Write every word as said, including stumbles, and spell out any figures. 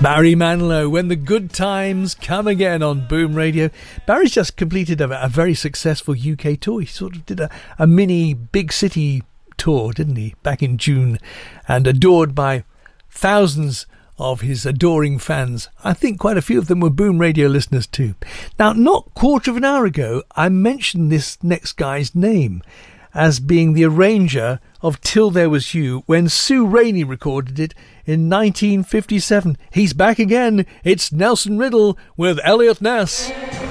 Barry Manilow, When the Good Times Come Again on Boom Radio. Barry's just completed a, a very successful U K tour. He sort of did a, a mini big city tour, didn't he, back in June, and adored by thousands of his adoring fans. I think quite a few of them were Boom Radio listeners too. Now, not quarter of an hour ago, I mentioned this next guy's name as being the arranger of Till There Was You when Sue Rainey recorded it in nineteen fifty-seven. He's back again. It's Nelson Riddle with Elliot Ness.